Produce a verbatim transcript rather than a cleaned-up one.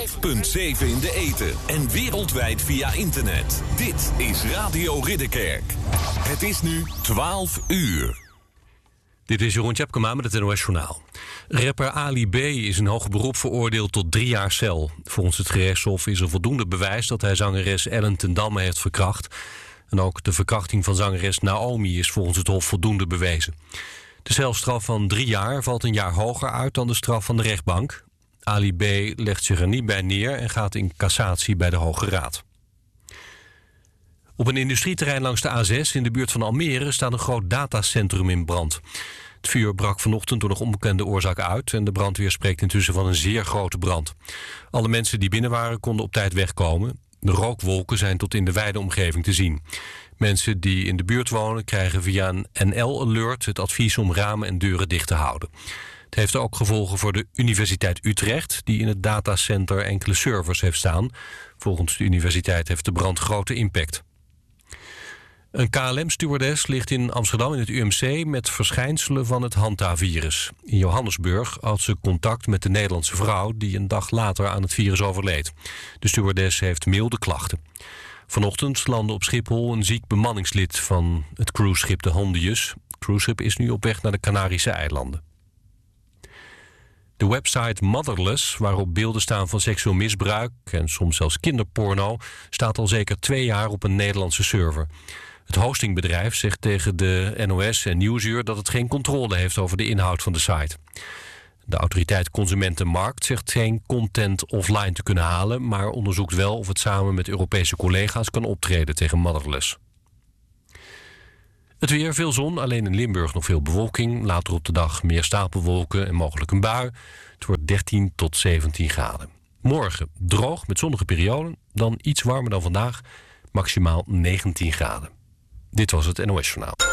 twaalf komma zeven in de ether en wereldwijd via internet. Dit is Radio Ridderkerk. Het is nu twaalf uur. Dit is Jeroen Tjepkema met het N O S Journaal. Rapper Ali B. is in hoger beroep veroordeeld tot drie jaar cel. Volgens het gerechtshof is er voldoende bewijs dat hij zangeres Ellen ten Damme heeft verkracht. En ook de verkrachting van zangeres Naomi is volgens het hof voldoende bewezen. De celstraf van drie jaar valt een jaar hoger uit dan de straf van de rechtbank. Ali B. legt zich er niet bij neer en gaat in cassatie bij de Hoge Raad. Op een industrieterrein langs de A zes in de buurt van Almere staat een groot datacentrum in brand. Het vuur brak vanochtend door nog onbekende oorzaak uit en de brandweer spreekt intussen van een zeer grote brand. Alle mensen die binnen waren konden op tijd wegkomen. De rookwolken zijn tot in de wijde omgeving te zien. Mensen die in de buurt wonen krijgen via een N L-alert het advies om ramen en deuren dicht te houden. Het heeft ook gevolgen voor de Universiteit Utrecht, die in het datacenter enkele servers heeft staan. Volgens de universiteit heeft de brand grote impact. Een K L M-stewardess ligt in Amsterdam in het U M C met verschijnselen van het Hanta-virus. In Johannesburg had ze contact met de Nederlandse vrouw die een dag later aan het virus overleed. De stewardess heeft milde klachten. Vanochtend landde op Schiphol een ziek bemanningslid van het cruiseschip de Hondius. Het cruiseschip is nu op weg naar de Canarische eilanden. De website Motherless, waarop beelden staan van seksueel misbruik en soms zelfs kinderporno, staat al zeker twee jaar op een Nederlandse server. Het hostingbedrijf zegt tegen de N O S en Nieuwsuur dat het geen controle heeft over de inhoud van de site. De autoriteit Consumentenmarkt zegt geen content offline te kunnen halen, maar onderzoekt wel of het samen met Europese collega's kan optreden tegen Motherless. Het weer, veel zon, alleen in Limburg nog veel bewolking. Later op de dag meer stapelwolken en mogelijk een bui. Het wordt dertien tot zeventien graden. Morgen droog met zonnige perioden, dan iets warmer dan vandaag, maximaal negentien graden. Dit was het N O S Journaal.